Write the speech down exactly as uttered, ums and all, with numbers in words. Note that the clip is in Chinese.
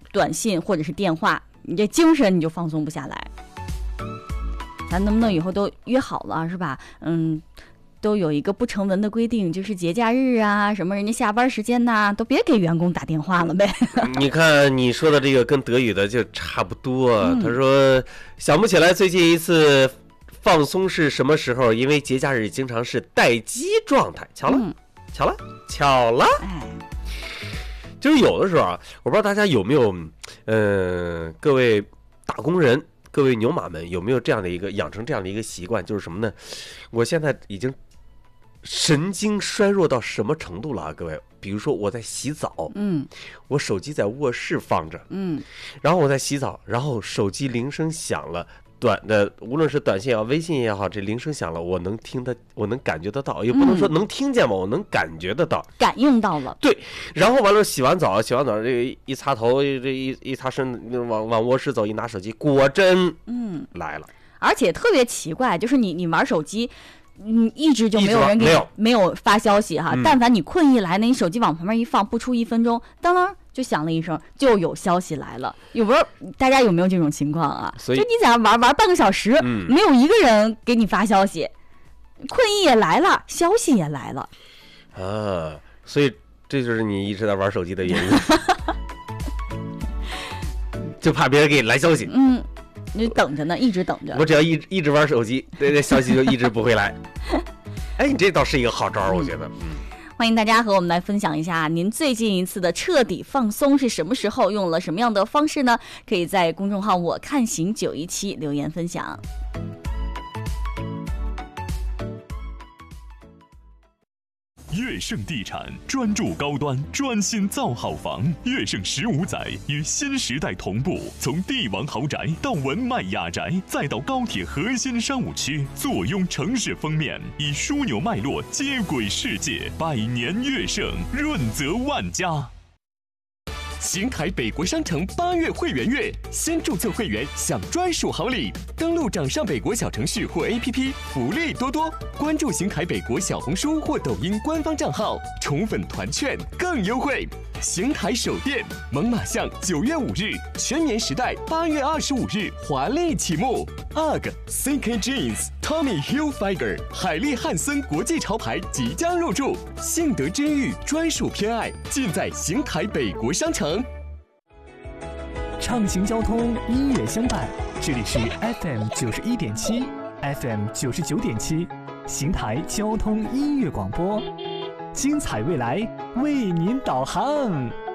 短信或者是电话，你这精神你就放松不下来。咱能不能以后都约好了是吧？嗯，都有一个不成文的规定，就是节假日啊，什么人家下班时间呐、啊，都别给员工打电话了呗。 你看你说的这个跟德语的就差不多。嗯、他说想不起来最近一次放松是什么时候，因为节假日经常是待机状态。巧了，嗯、巧了，巧了。哎，就是有的时候啊，我不知道大家有没有，呃，各位打工人。各位牛马们有没有这样的一个养成这样的一个习惯，就是什么呢？我现在已经神经衰弱到什么程度了啊？各位，比如说我在洗澡，嗯，我手机在卧室放着，嗯，然后我在洗澡，然后手机铃声响了。短的无论是短信也好，微信也好，这铃声响了，我能听得，我能感觉得到，也不能说能听见吧，嗯、我能感觉得到， 感应到了。 对，然后完了洗完澡，洗完澡这一擦头，这一一擦身，往往卧室走，一拿手机，果真嗯来了。 而且特别奇怪，就是你你玩手机。嗯，一直就没有人给你没有发消息哈、嗯。但凡你困意来呢，你手机往旁边一放，不出一分钟，当当就响了一声，就有消息来了。有没有大家有没有这种情况啊？就你在那玩玩半个小时、嗯，没有一个人给你发消息，困意也来了，消息也来了啊。所以这就是你一直在玩手机的原因，就怕别人给你来消息。 嗯。你等着呢，一直等着。 我只要一一直玩手机，这这消息就一直不会来。哎，你这倒是一个好招，我觉得。嗯， 欢迎大家和我们来分享一下，您最近一次的彻底放松是什么时候？用了什么样的方式呢？可以在公众号“我看行九一七”留言分享。 乐盛地产专注高端，专心造好房。乐盛十五载与新时代同步，从帝王豪宅到文迈雅宅，再到高铁核心商务区，坐拥城市封面，以枢纽脉络接轨世界。百年乐盛，润泽万家。邢台北国商城八月会员月，先注册会员享专属好礼。登录掌上北国小程序或 A P P， 福利多多。关注邢台北国小红书或抖音官方账号，宠粉团券更优惠。邢台首店猛犸象九月五日，全棉时代八月二十五日华丽启幕。U G G、C K Jeans、Tommy Hilfiger、海利汉森国际潮牌即将入驻，信德真玉专属偏爱尽在邢台北国商城。 畅行交通，音乐相伴，这里是 F M 九十一点七 ，F M 九十九点七，邢台交通音乐广播，精彩未来为您导航。